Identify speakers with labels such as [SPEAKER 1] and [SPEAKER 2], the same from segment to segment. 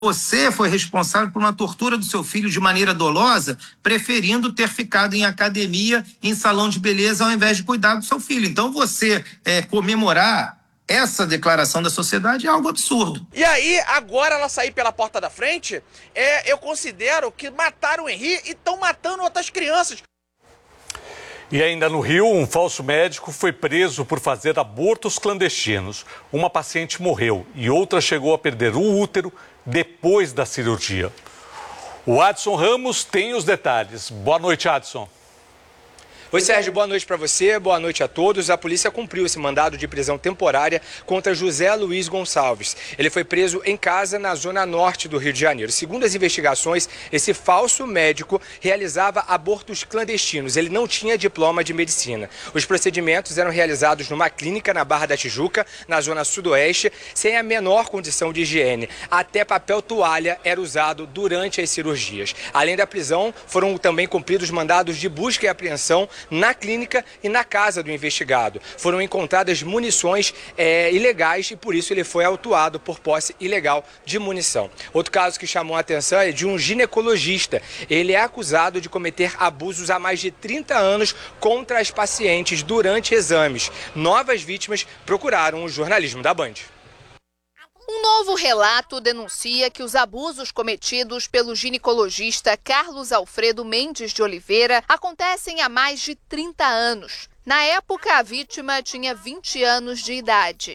[SPEAKER 1] Você foi responsável por uma tortura do seu filho de maneira dolosa, preferindo ter ficado em academia, em salão de beleza, ao invés de cuidar do seu filho. Então, você comemorar essa declaração da sociedade é algo absurdo.
[SPEAKER 2] E aí, agora ela sair pela porta da frente, eu considero que mataram o Henri e estão matando outras crianças.
[SPEAKER 3] E ainda no Rio, um falso médico foi preso por fazer abortos clandestinos. Uma paciente morreu e outra chegou a perder o útero depois da cirurgia. O Adson Ramos tem os detalhes. Boa noite, Adson.
[SPEAKER 4] Oi, Sérgio, boa noite para você, boa noite a todos. A polícia cumpriu esse mandado de prisão temporária contra José Luiz Gonçalves. Ele foi preso em casa na zona norte do Rio de Janeiro. Segundo as investigações, esse falso médico realizava abortos clandestinos. Ele não tinha diploma de medicina. Os procedimentos eram realizados numa clínica na Barra da Tijuca, na zona sudoeste, sem a menor condição de higiene. Até papel toalha era usado durante as cirurgias. Além da prisão, foram também cumpridos mandados de busca e apreensão na clínica e na casa do investigado. Foram encontradas munições ilegais e por isso ele foi autuado por posse ilegal de munição. Outro caso que chamou a atenção é de um ginecologista. Ele é acusado de cometer abusos há mais de 30 anos contra as pacientes durante exames. Novas vítimas procuraram o jornalismo da Band.
[SPEAKER 5] Um novo relato denuncia que os abusos cometidos pelo ginecologista Carlos Alfredo Mendes de Oliveira acontecem há mais de 30 anos. Na época, a vítima tinha 20 anos de idade.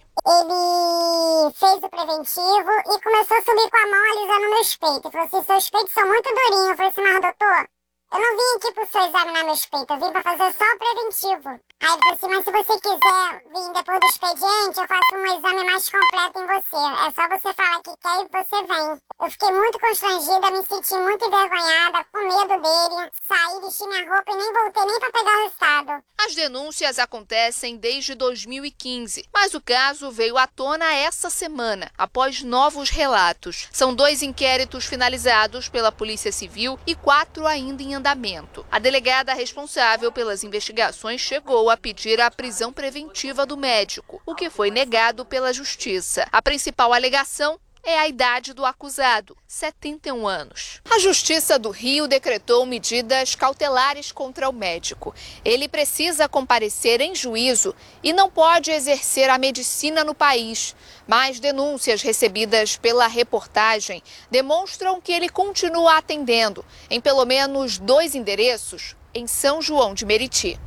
[SPEAKER 6] Ele fez o preventivo e começou a subir com a mão alisando meus peitos. Ele falou assim, seus peitos são muito durinhos. Eu falei assim, mas doutor, eu não vim aqui pro senhor examinar meus peitos, eu vim pra fazer só o preventivo. Aí ele falou assim, mas se você quiser vir depois do expediente, eu faço um exame mais completo em você. É só você falar que quer e você vem. Eu fiquei muito constrangida, me senti muito envergonhada, com medo dele. Saí, vesti minha roupa e nem voltei nem pra pegar o resultado.
[SPEAKER 5] As denúncias acontecem desde 2015, mas o caso veio à tona essa semana, após novos relatos. São 2 inquéritos finalizados pela Polícia Civil e 4 ainda em andamento. A delegada responsável pelas investigações chegou a pedir a prisão preventiva do médico, o que foi negado pela Justiça. A principal alegação é a idade do acusado, 71 anos. A Justiça do Rio decretou medidas cautelares contra o médico. Ele precisa comparecer em juízo e não pode exercer a medicina no país. Mas denúncias recebidas pela reportagem demonstram que ele continua atendendo em pelo menos 2 endereços em São João de Meriti.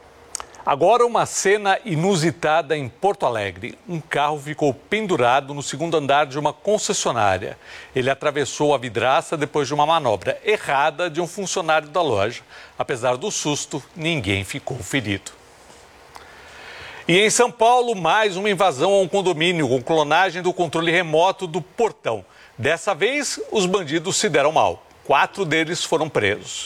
[SPEAKER 3] Agora uma cena inusitada em Porto Alegre. Um carro ficou pendurado no 2º andar de uma concessionária. Ele atravessou a vidraça depois de uma manobra errada de um funcionário da loja. Apesar do susto, ninguém ficou ferido. E em São Paulo, mais uma invasão a um condomínio com clonagem do controle remoto do portão. Dessa vez, os bandidos se deram mal. 4 deles foram presos.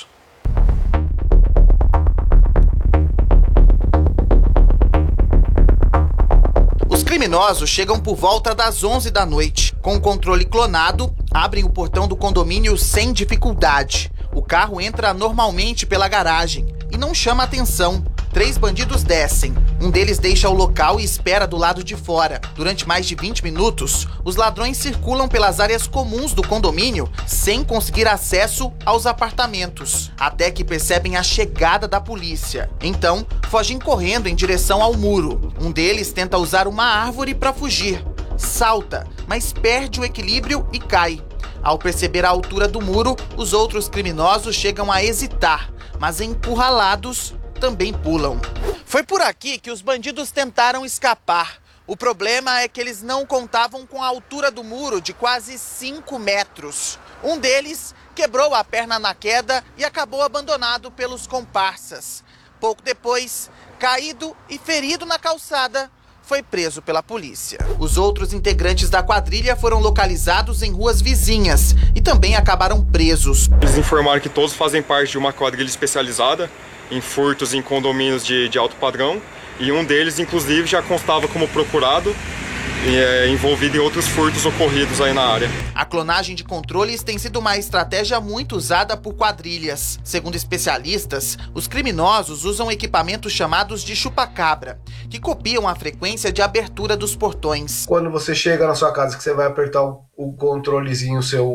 [SPEAKER 7] Os criminosos chegam por volta das 11 da noite. Com o controle clonado, abrem o portão do condomínio sem dificuldade. O carro entra normalmente pela garagem e não chama atenção. 3 bandidos descem. Um deles deixa o local e espera do lado de fora. Durante mais de 20 minutos, os ladrões circulam pelas áreas comuns do condomínio sem conseguir acesso aos apartamentos, até que percebem a chegada da polícia. Então, fogem correndo em direção ao muro. Um deles tenta usar uma árvore para fugir. Salta, mas perde o equilíbrio e cai. Ao perceber a altura do muro, os outros criminosos chegam a hesitar, mas encurralados, também pulam. Foi por aqui que os bandidos tentaram escapar. O problema é que eles não contavam com a altura do muro de quase 5 metros. Um deles quebrou a perna na queda e acabou abandonado pelos comparsas. Pouco depois, caído e ferido na calçada, foi preso pela polícia. Os outros integrantes da quadrilha foram localizados em ruas vizinhas e também acabaram presos.
[SPEAKER 8] Eles informaram que todos fazem parte de uma quadrilha especializada em furtos em condomínios de alto padrão, e um deles, inclusive, já constava como procurado envolvido em outros furtos ocorridos aí na área.
[SPEAKER 7] A clonagem de controles tem sido uma estratégia muito usada por quadrilhas. Segundo especialistas, os criminosos usam equipamentos chamados de chupa-cabra, que copiam a frequência de abertura dos portões.
[SPEAKER 9] Quando você chega na sua casa, que você vai apertar o controlezinho seu